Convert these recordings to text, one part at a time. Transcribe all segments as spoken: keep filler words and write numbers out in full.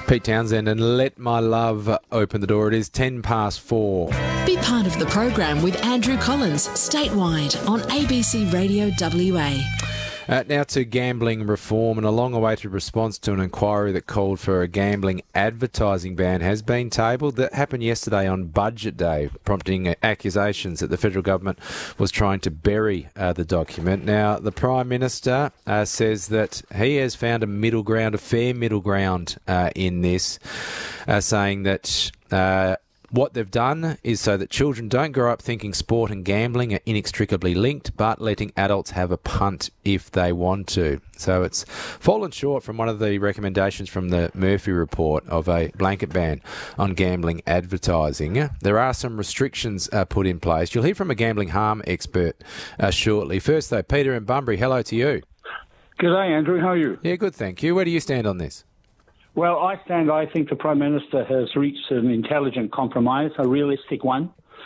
Pete Townsend and Let My Love Open the Door. It is ten past four. Be part of the program with Andrew Collins, statewide on A B C Radio W A. Uh, now to gambling reform, and a long-awaited response to an inquiry that called for a gambling advertising ban has been tabled. That happened yesterday on Budget Day, prompting accusations that the federal government was trying to bury uh, the document. Now, the Prime Minister uh, says that he has found a middle ground, a fair middle ground uh, in this, uh, saying that Uh, what they've done is so that children don't grow up thinking sport and gambling are inextricably linked, but letting adults have a punt if they want to. So it's fallen short from one of the recommendations from the Murphy report of a blanket ban on gambling advertising. There are some restrictions uh, put in place. You'll hear from a gambling harm expert uh, shortly. First, though, Peter in Bunbury, hello to you. G'day, Andrew. How are you? Yeah, good, thank you. Where do you stand on this? Well, I stand, I think the Prime Minister has reached an intelligent compromise, a realistic one.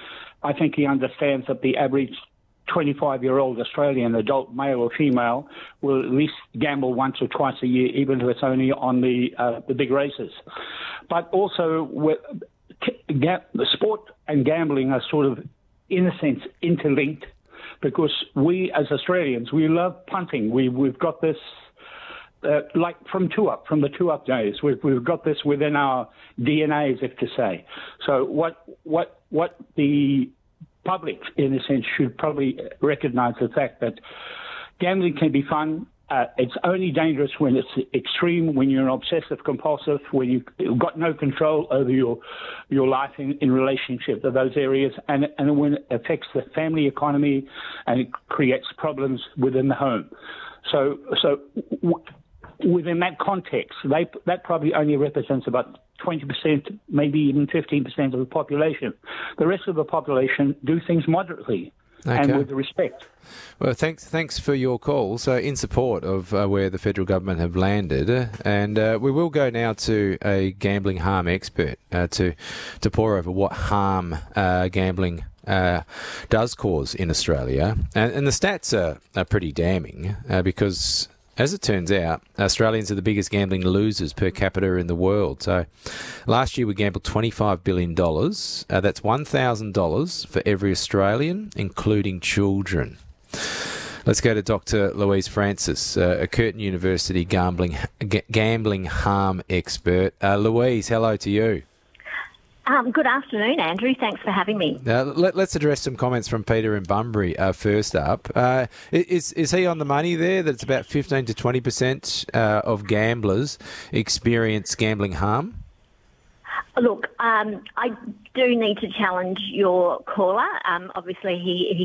I think he understands that the average twenty-five-year-old Australian adult, male or female, will at least gamble once or twice a year, even if it's only on the uh, the big races. But also, with, ga- sport and gambling are sort of, in a sense, interlinked, because we as Australians, we love punting. We, we've got this... Uh, like from two up, from the two up days, we've, we've got this within our D N A, as if to say. So what what what the public, in a sense, should probably recognise the fact that gambling can be fun. Uh, it's only dangerous when it's extreme, when you're an obsessive compulsive, when you've got no control over your your life in, in relationship to those areas, and and when it affects the family economy and it creates problems within the home. So so. W- Within that context, they, that probably only represents about twenty percent, maybe even fifteen percent of the population. The rest of the population do things moderately okay. and with respect. Well, thanks thanks for your call. So in support of uh, where the federal government have landed, uh, and uh, we will go now to a gambling harm expert uh, to, to pour over what harm uh, gambling Uh, does cause in Australia. And, and the stats are, are pretty damning uh, because, as it turns out, Australians are the biggest gambling losers per capita in the world. So last year we gambled twenty-five billion dollars. Uh, that's one thousand dollars for every Australian, including children. Let's go to Doctor Louise Francis, uh, a Curtin University gambling, g- gambling harm expert. Uh, Louise, hello to you. Um, good afternoon, Andrew. Thanks for having me. Now, let, let's address some comments from Peter in Bunbury uh, first up. Uh, is is he on the money there that it's about fifteen to twenty percent uh, of gamblers experience gambling harm? Look, um, I do need to challenge your caller. Um, obviously, he, he